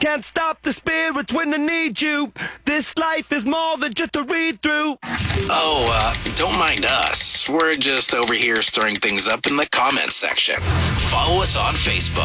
Can't stop the spirits when they need you. This life is more than just a read-through. Don't mind us. We're just over here stirring things up in the comments section. Follow us on Facebook.